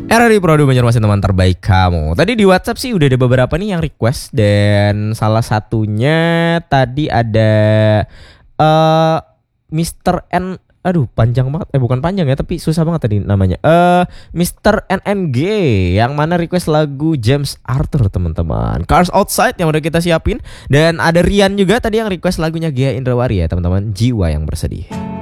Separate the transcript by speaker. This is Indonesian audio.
Speaker 1: RRI Prado Banjarmasin, teman terbaik kamu. Tadi di WhatsApp sih udah ada beberapa nih yang request, dan salah satunya tadi ada Mr. N. Aduh, panjang banget. Bukan panjang ya, tapi susah banget tadi namanya. Mr. NNG yang mana request lagu James Arthur, teman-teman. Cars Outside yang udah kita siapin. Dan ada Rian juga tadi yang request lagunya Gia Indrawari ya, teman-teman. Jiwa yang Bersedih.